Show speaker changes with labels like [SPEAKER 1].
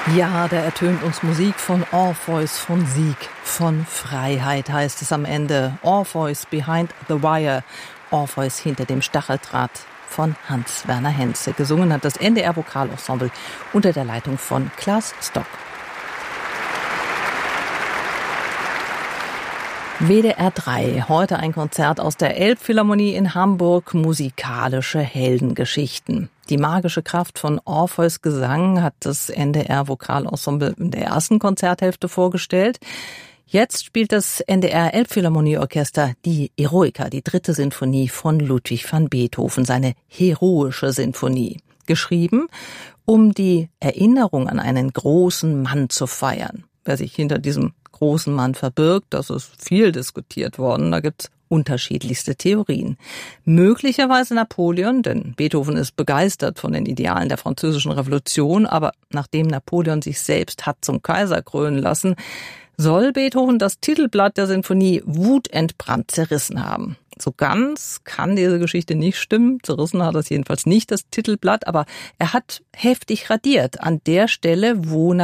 [SPEAKER 1] Ja, da ertönt uns Musik von Orpheus, von Sieg, von Freiheit, heißt es am Ende. Orpheus behind the wire, Orpheus hinter dem Stacheldraht von Hans-Werner Henze. Gesungen hat das NDR Vokalensemble unter der Leitung von Klaas Stock. WDR 3, heute ein Konzert aus der Elbphilharmonie in Hamburg, musikalische Heldengeschichten. Die magische Kraft von Orpheus Gesang hat das NDR Vokalensemble in der ersten Konzerthälfte vorgestellt. Jetzt spielt das NDR Elbphilharmonieorchester die Eroica, die 3. Sinfonie von Ludwig van Beethoven, seine heroische Sinfonie. Geschrieben, um die Erinnerung an einen großen Mann zu feiern. Wer sich hinter diesem großen Mann verbirgt, das ist viel diskutiert worden. Da gibt's unterschiedlichste Theorien. Möglicherweise Napoleon, denn Beethoven ist begeistert von den Idealen der Französischen Revolution, aber nachdem Napoleon sich selbst hat zum Kaiser krönen lassen, soll Beethoven das Titelblatt der Sinfonie wutentbrannt zerrissen haben. So ganz kann diese Geschichte nicht stimmen. Zerrissen hat es jedenfalls nicht, das Titelblatt, aber er hat heftig radiert an der Stelle, wo